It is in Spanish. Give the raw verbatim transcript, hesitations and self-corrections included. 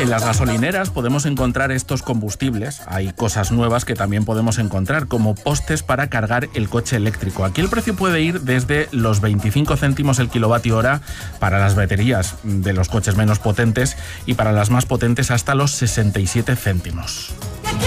En las gasolineras podemos encontrar estos combustibles. Hay cosas nuevas que también podemos encontrar, como postes para cargar el coche eléctrico. Aquí el precio puede ir desde los veinticinco céntimos el kilovatio hora para las baterías de los coches menos potentes y para las más potentes hasta los sesenta y siete céntimos.